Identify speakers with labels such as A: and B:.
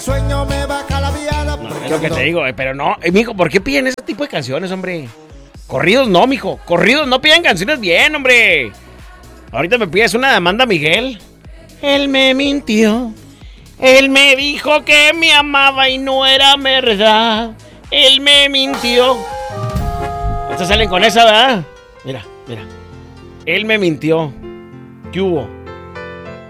A: Sueño me baja la viada.
B: No, es lo que te digo, pero no, mijo, ¿por qué piden ese tipo de canciones, hombre? Corridos no, mijo, corridos no piden canciones bien, hombre. Ahorita me pides una de Amanda Miguel. Él me mintió. Él me dijo que me amaba y no era verdad. Él me mintió. Estos salen con esa, ¿verdad? Mira. Él me mintió. ¿Qué hubo?